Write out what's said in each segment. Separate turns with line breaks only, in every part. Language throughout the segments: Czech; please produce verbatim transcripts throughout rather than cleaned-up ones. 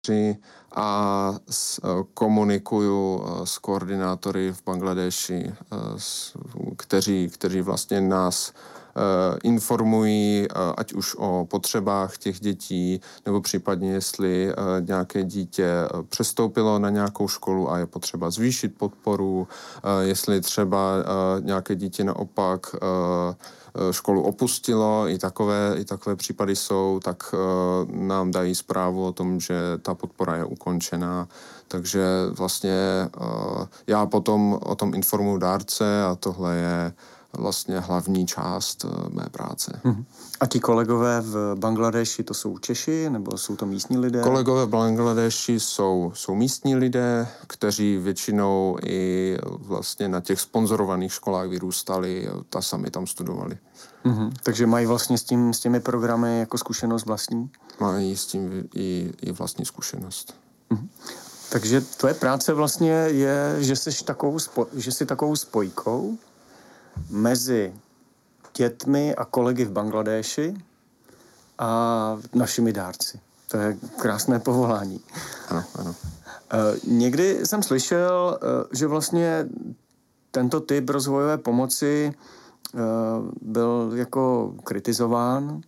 a s, komunikuju s koordinátory v Bangladeši, s, kteří, kteří vlastně nás informují, ať už o potřebách těch dětí, nebo případně jestli nějaké dítě přestoupilo na nějakou školu a je potřeba zvýšit podporu, jestli třeba nějaké dítě naopak školu opustilo, i takové, i takové případy jsou, tak nám dají zprávu o tom, že ta podpora je ukončená. Takže vlastně já potom o tom informuji dárce a tohle je vlastně hlavní část mé práce.
Hmm. A ti kolegové v Bangladeši, to jsou Češi, nebo jsou to místní lidé?
Kolegové v Bangladeši jsou, jsou místní lidé, kteří většinou i vlastně na těch sponzorovaných školách vyrůstali a sami tam studovali.
Hmm. Takže mají vlastně s, tím, s těmi programy jako zkušenost vlastní?
Mají s tím i, i vlastní zkušenost.
Hmm. Takže tvoje práce vlastně je, že jsi takovou, spo, že jsi takovou spojkou mezi dětmi a kolegy v Bangladéši a našimi dárci. To je krásné povolání.
Ano, ano.
Někdy jsem slyšel, že vlastně tento typ rozvojové pomoci byl jako kritizován.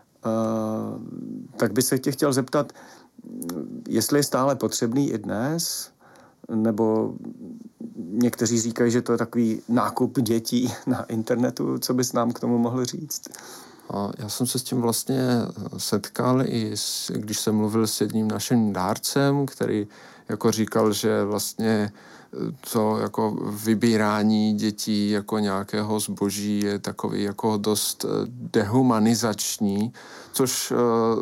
Tak by se tě chtěl zeptat, jestli je stále potřebný i dnes, nebo někteří říkají, že to je takový nákup dětí na internetu. Co bys nám k tomu mohl říct?
Já jsem se s tím vlastně setkal i s, když jsem mluvil s jedním naším dárcem, který jako říkal, že vlastně to jako vybírání dětí jako nějakého zboží je takový jako dost dehumanizační, což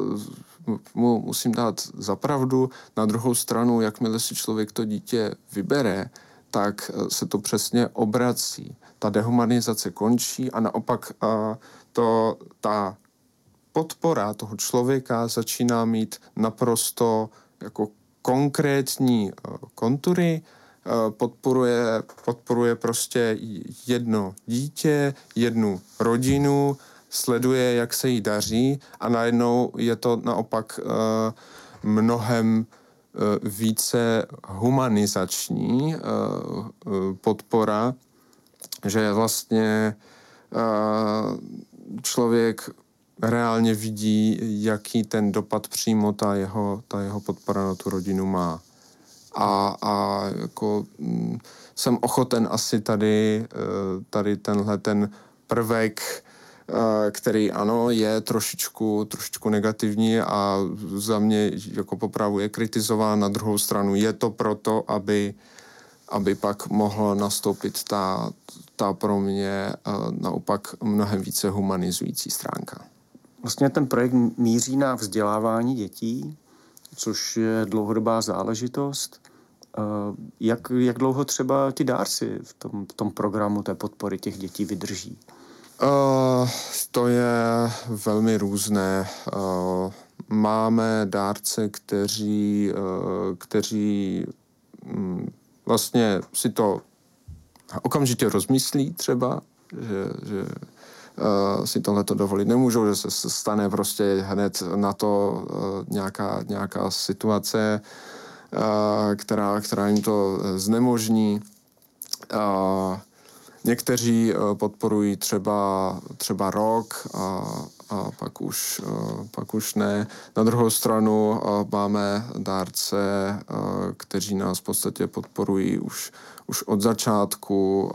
mu musím dát za pravdu. Na druhou stranu, jakmile si člověk to dítě vybere, tak se to přesně obrací. Ta dehumanizace končí a naopak to, ta podpora toho člověka začíná mít naprosto jako konkrétní kontury, podporuje, podporuje prostě jedno dítě, jednu rodinu, sleduje, jak se jí daří a najednou je to naopak uh, mnohem uh, více humanizační uh, uh, podpora, že vlastně uh, člověk reálně vidí, jaký ten dopad přímo ta jeho, ta jeho podpora na tu rodinu má. A, a jako mm, jsem ochoten asi tady, uh, tady tenhle ten prvek, který ano, je trošičku, trošičku negativní a za mě jako popravu je kritizován. Na druhou stranu je to proto, aby, aby pak mohla nastoupit ta, ta pro mě naopak mnohem více humanizující stránka.
Vlastně ten projekt míří na vzdělávání dětí, což je dlouhodobá záležitost. Jak, jak dlouho třeba ti dárci v tom, v tom programu té podpory těch dětí vydrží?
Uh, to je velmi různé. Uh, máme dárce, kteří, uh, kteří um, vlastně si to okamžitě rozmyslí třeba, že, že uh, si tohleto dovolit nemůžou, že se stane prostě hned na to uh, nějaká, nějaká situace, uh, která, která jim to znemožní. Uh, Někteří podporují třeba, třeba rok a, a pak, už, pak už ne. Na druhou stranu máme dárce, kteří nás v podstatě podporují už, už od začátku.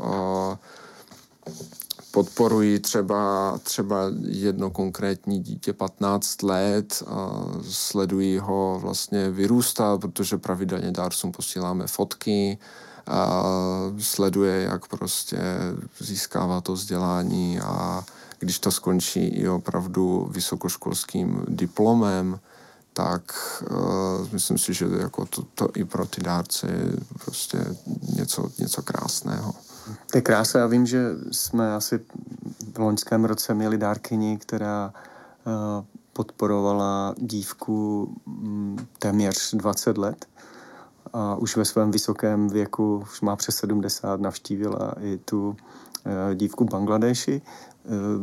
Podporují třeba, třeba jedno konkrétní dítě patnáct let a sledují ho vlastně vyrůstat, protože pravidelně dárcům posíláme fotky, a sleduje, jak prostě získává to vzdělání a když to skončí i opravdu vysokoškolským diplomem, tak uh, myslím si, že jako to, to i pro ty dárce je prostě něco, něco krásného.
To je krása. Já vím, že jsme asi v loňském roce měli dárkyni, která uh, podporovala dívku um, téměř dvacet let. A už ve svém vysokém věku, už má přes sedmdesát, navštívila i tu e, dívku Bangladeši. E,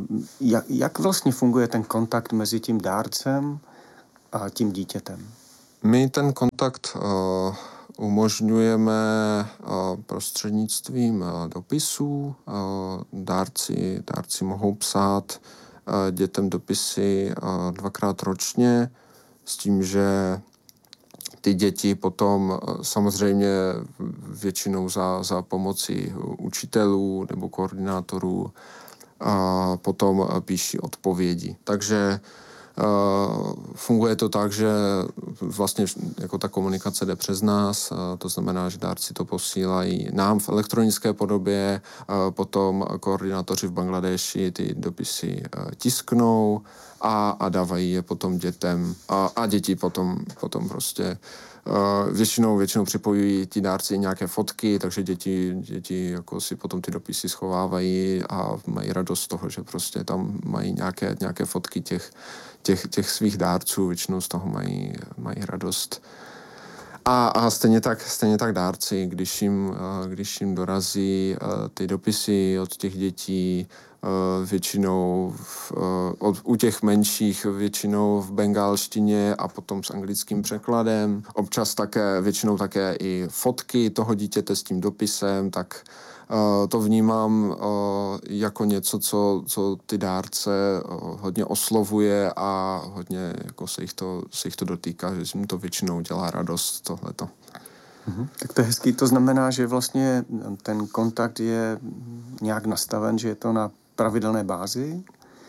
jak, jak vlastně funguje ten kontakt mezi tím dárcem a tím dítětem?
My ten kontakt uh, umožňujeme uh, prostřednictvím uh, dopisů. Uh, dárci, dárci mohou psát uh, dětem dopisy uh, dvakrát ročně s tím, že ty děti potom samozřejmě většinou za, za pomoci učitelů nebo koordinátorů a potom píší odpovědi. Takže uh, funguje to tak, že vlastně jako ta komunikace jde přes nás, uh, to znamená, že dárci to posílají nám v elektronické podobě, uh, potom koordinátoři v Bangladeši ty dopisy uh, tisknou a, a dávají je potom dětem a, a děti potom, potom prostě Uh, většinou, většinou připojují ti dárci nějaké fotky, takže děti, děti jako si potom ty dopisy schovávají a mají radost z toho, že prostě tam mají nějaké, nějaké fotky těch, těch, těch svých dárců, většinou z toho mají, mají radost. A, a stejně tak, stejně tak dárci, když jim, když jim dorazí ty dopisy od těch dětí, většinou v, od, u těch menších většinou v bengálštině a potom s anglickým překladem. Občas také, většinou také i fotky toho dítěte s tím dopisem, tak uh, to vnímám uh, jako něco, co, co ty dárce uh, hodně oslovuje a hodně jako se, jich to, se jich to dotýká, že jim to většinou dělá radost tohleto.
Mhm. Tak to je hezký. To znamená, že vlastně ten kontakt je nějak nastaven, že je to na pravidelné bázi.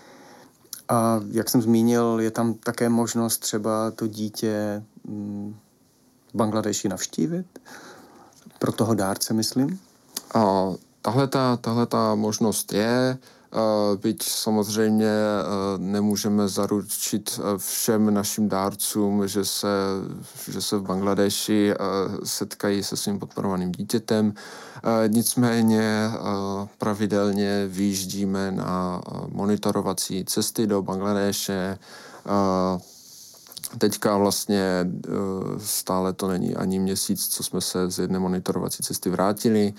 A jak jsem zmínil, je tam také možnost třeba to dítě v Bangladeši navštívit? Pro toho dárce, myslím?
Tahle ta možnost je, byť samozřejmě nemůžeme zaručit všem našim dárcům, že se, že se v Bangladeši setkají se svým podporovaným dítětem. Nicméně pravidelně vyjíždíme na monitorovací cesty do Bangladéše. Teďka vlastně stále to není ani měsíc, co jsme se z jedné monitorovací cesty vrátili.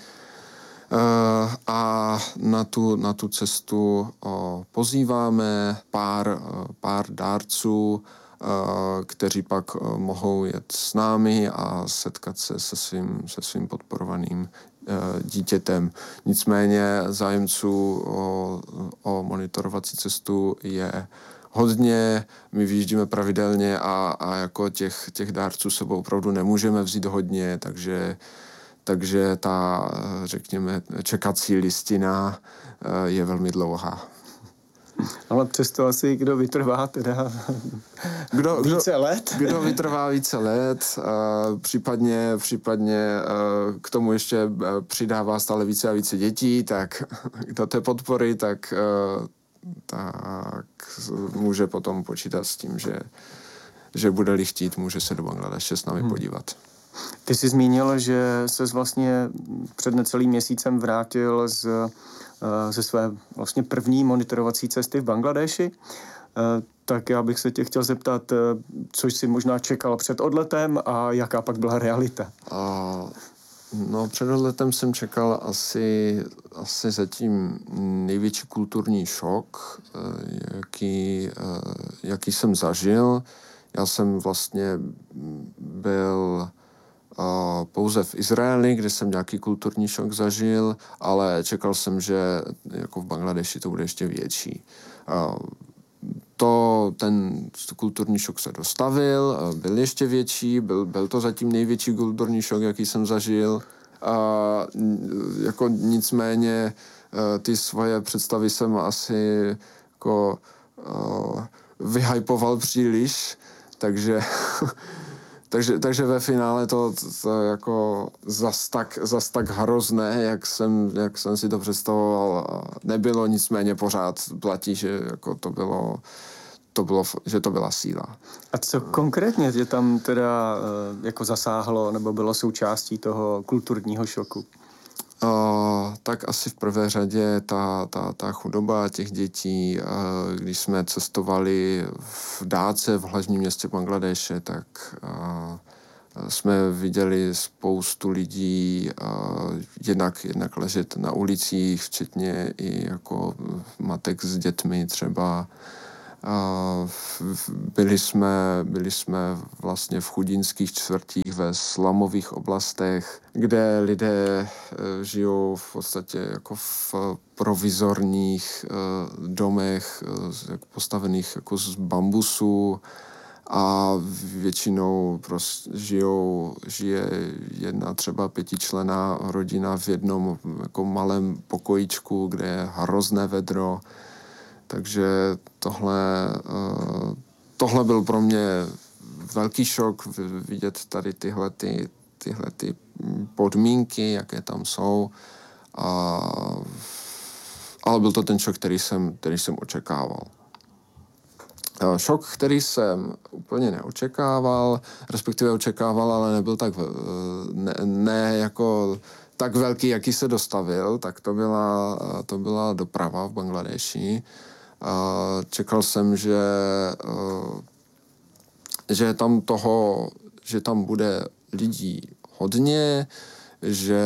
Uh, a na tu, na tu cestu uh, pozýváme pár, uh, pár dárců, uh, kteří pak uh, mohou jet s námi a setkat se se svým, se svým podporovaným uh, dítětem. Nicméně zájemců o, o monitorovací cestu je hodně, my vyjíždíme pravidelně a, a jako těch, těch dárců sebou opravdu nemůžeme vzít hodně, takže Takže ta, řekněme, čekací listina je velmi dlouhá.
Ale přesto asi kdo vytrvá teda
kdo,
více let?
Kdo vytrvá více let, případně, případně k tomu ještě přidává stále více a více dětí, tak do té podpory, tak, tak může potom počítat s tím, že, že bude-li chtít, může se do Bangladeše s námi hmm. podívat.
Ty jsi zmínil, že ses vlastně před necelým měsícem vrátil z, ze své vlastně první monitorovací cesty v Bangladeši. Tak já bych se tě chtěl zeptat, co jsi možná čekal před odletem a jaká pak byla realita?
Uh, no, před odletem jsem čekal asi, asi zatím největší kulturní šok, jaký, jaký jsem zažil. Já jsem vlastně byl Uh, pouze v Izraeli, kde jsem nějaký kulturní šok zažil, ale čekal jsem, že jako v Bangladeši to bude ještě větší. Uh, to, ten kulturní šok se dostavil, uh, byl ještě větší, byl, byl to zatím největší kulturní šok, jaký jsem zažil. Uh, jako nicméně uh, ty svoje představy jsem asi jako uh, vyhypoval příliš, takže Takže, takže ve finále to, to, to jako zas tak, zas tak hrozné, jak jsem, jak jsem si to představoval, nebylo, nicméně pořád platí, že jako to bylo, to bylo, že to byla síla.
A co konkrétně tě tam teda jako zasáhlo nebo bylo součástí toho kulturního šoku?
Uh, tak asi v prvé řadě ta, ta, ta chudoba těch dětí. Uh, když jsme cestovali v Dáce, v hlavním městě Bangladeše, tak uh, jsme viděli spoustu lidí uh, jednak, jednak ležet na ulicích, včetně i jako matek s dětmi třeba. Byli jsme, byli jsme vlastně v chudinských čtvrtích ve slamových oblastech, kde lidé žijou v podstatě jako v provizorních domech postavených jako z bambusu a většinou prostě žijou, žije jedna třeba pětičlenná rodina v jednom jako malém pokojíčku, kde je hrozné vedro. Takže tohle, tohle byl pro mě velký šok vidět tady tyhle, ty, tyhle ty podmínky, jaké tam jsou. A, ale byl to ten šok, který jsem, který jsem očekával. Šok, který jsem úplně neočekával, respektive očekával, ale nebyl tak ne, ne jako tak velký, jaký se dostavil, tak to byla, to byla doprava v Bangladeši. Čekal jsem, že, že tam toho, že tam bude lidí hodně, že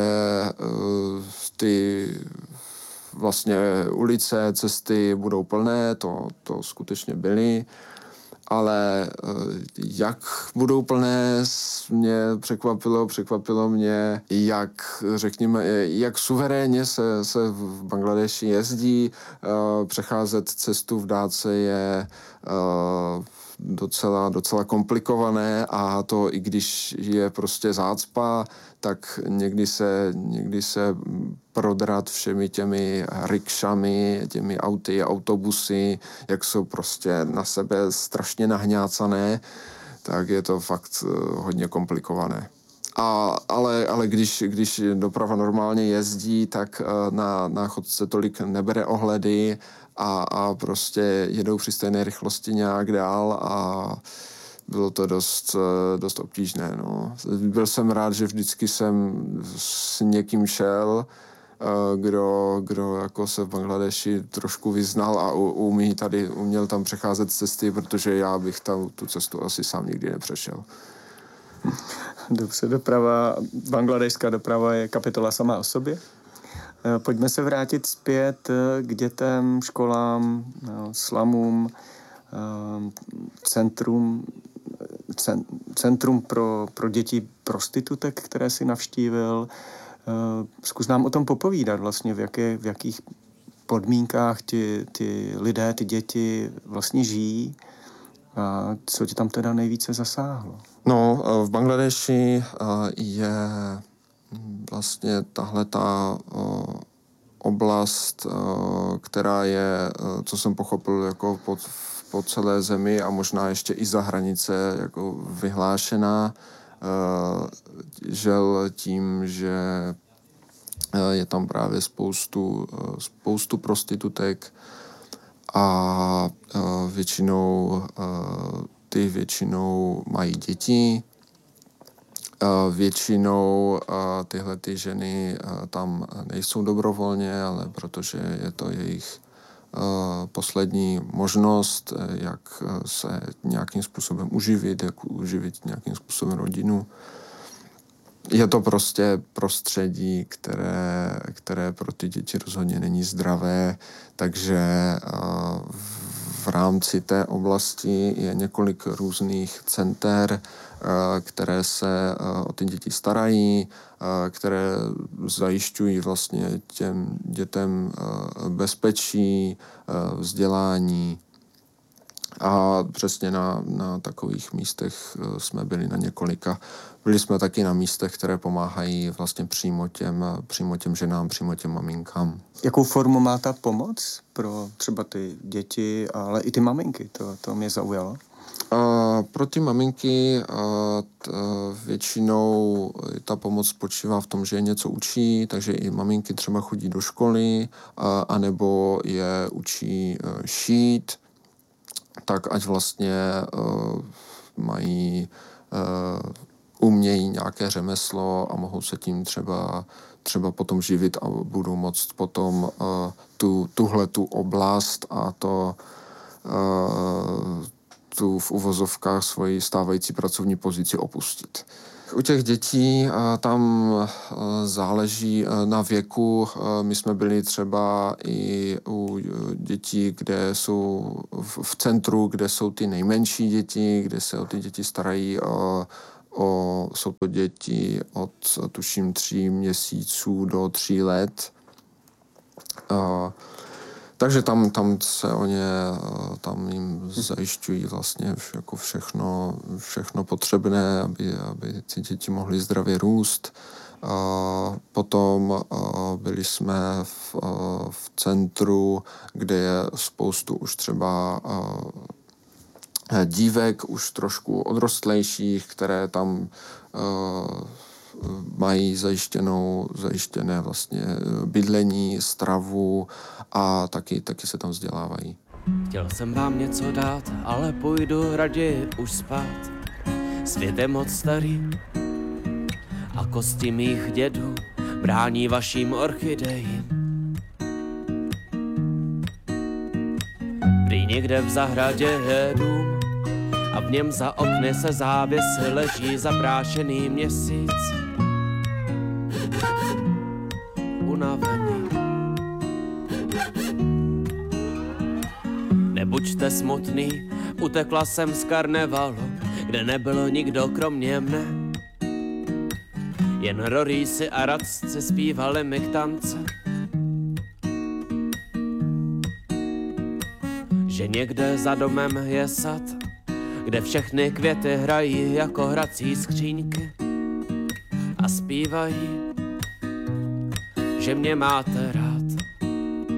ty vlastně ulice, cesty budou plné, to, to skutečně byly, ale jak budou plné, mě překvapilo, překvapilo mě, jak, řekněme, jak suverénně se, se v Bangladeši jezdí, přecházet cestu v dálce je docela, docela komplikované a to i když je prostě zácpa, tak někdy se, někdy se prodrat všemi těmi rikšami, těmi auty, autobusy, jak jsou prostě na sebe strašně nahňácané, tak je to fakt hodně komplikované. A, ale ale když, když doprava normálně jezdí, tak na, na chodce tolik nebere ohledy a, a prostě jedou při stejné rychlosti nějak dál a bylo to dost, dost obtížné. No. Byl jsem rád, že vždycky jsem s někým šel, kdo, kdo jako se v Bangladeši trošku vyznal a umí tady, uměl tam přecházet cesty, protože já bych tam tu cestu asi sám nikdy nepřešel.
Dobře, doprava, bangladešská doprava je kapitola sama o sobě. Pojďme se vrátit zpět k dětem, školám, slamům, centrum, centrum pro, pro děti prostitutek, které si navštívil. Zkus nám o tom popovídat vlastně, v, jaké, v jakých podmínkách ti, ty lidé, ty děti vlastně žijí a co tě tam teda nejvíce zasáhlo?
No, v Bangladeši je vlastně tahle ta oblast, která je, co jsem pochopil, jako po, po celé zemi a možná ještě i za hranice jako vyhlášená, žel tím, že je tam právě spoustu, spoustu prostitutek a většinou ty většinou mají děti. Většinou tyhle ty ženy tam nejsou dobrovolně, ale protože je to jejich poslední možnost, jak se nějakým způsobem uživit, jak uživit nějakým způsobem rodinu. Je to prostě prostředí, které, které pro ty děti rozhodně není zdravé, takže v rámci té oblasti je několik různých center, které se o ty děti starají, které zajišťují vlastně těm dětem bezpečí, vzdělání. A přesně na, na takových místech jsme byli na několika. Byli jsme taky na místech, které pomáhají vlastně přímo těm, přímo těm ženám, přímo těm maminkám.
Jakou formu má ta pomoc pro třeba ty děti, ale i ty maminky? To, to mě zaujalo.
A pro ty maminky a t, většinou ta pomoc spočívá v tom, že je něco učí, takže i maminky třeba chodí do školy, a, anebo je učí šít, tak ať vlastně uh, mají, uh, umějí nějaké řemeslo a mohou se tím třeba, třeba potom živit a budou moct potom uh, tu, tuhle tu oblast a to uh, tu v uvozovkách svoji stávající pracovní pozici opustit. U těch dětí tam záleží na věku. My jsme byli třeba i u dětí, kde jsou v centru, kde jsou ty nejmenší děti, kde se o ty děti starají. O, jsou to děti od, tuším, tří měsíců do tří let. Takže tam, tam se o ně, tam jim zajišťují vlastně jako všechno, všechno potřebné, aby, aby ty děti mohly zdravě růst. Potom byli jsme v, v centru, kde je spoustu už třeba dívek, už trošku odrostlejších, které tam mají zajištěnou, zajištěné vlastně bydlení, stravu a taky, taky se tam vzdělávají.
Chtěl jsem vám něco dát, ale půjdu raději už spát. Svět je moc starý a kosti mých dědů brání vašim orchidejím. Prý někde v zahradě je dům a v něm za okny se závěsy leží zaprášený měsíc. Unavený. Nebuďte smutný, utekla jsem z karnevalu, kde nebylo nikdo kromě mne. Jen rorýsi a radci zpívali mi k tance. Že někde za domem je sad, kde všechny květy hrají jako hrací skříňky a zpívají, že mě máte rád.